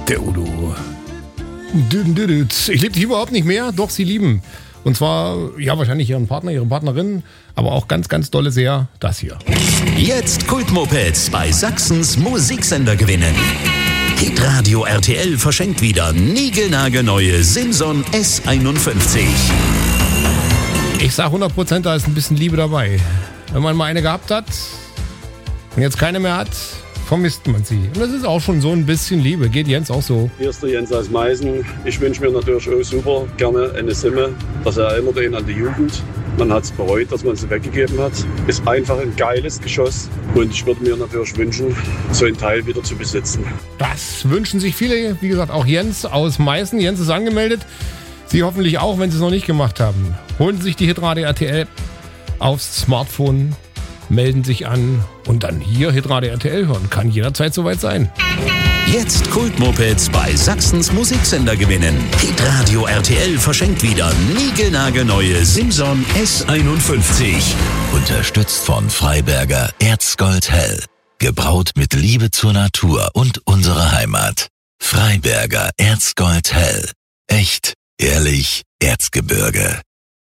Der Udo. Ich liebe dich überhaupt nicht mehr, doch sie lieben. Und zwar, ja, wahrscheinlich ihren Partner, ihre Partnerin, aber auch ganz, ganz dolle sehr das hier. Jetzt Kultmopeds bei Sachsens Musiksender gewinnen. Hitradio RTL verschenkt wieder niegelnagelneue Simson S51. Ich sag 100%, da ist ein bisschen Liebe dabei. Wenn man mal eine gehabt hat und jetzt keine mehr hat, vermisst man sie. Und das ist auch schon so ein bisschen Liebe. Geht Jens auch so? Hier ist der Jens aus Meißen. Ich wünsche mir natürlich auch super gerne eine Simme. Das erinnert ihn an die Jugend. Man hat es bereut, dass man sie weggegeben hat. Ist einfach ein geiles Geschoss. Und ich würde mir natürlich wünschen, so ein Teil wieder zu besitzen. Das wünschen sich viele. Wie gesagt, auch Jens aus Meißen. Jens ist angemeldet. Sie hoffentlich auch, wenn Sie es noch nicht gemacht haben. Holen Sie sich die Hitradio RTL aufs Smartphone, melden sich an und dann hier Hitradio RTL hören. Kann jederzeit soweit sein. Jetzt Kultmopeds bei Sachsens Musiksender gewinnen. Hitradio RTL verschenkt wieder niegelnagelneue Simson S51. Unterstützt von Freiberger Erzgold Hell. Gebraut mit Liebe zur Natur und unserer Heimat. Freiberger Erzgold Hell. Echt, ehrlich, Erzgebirge.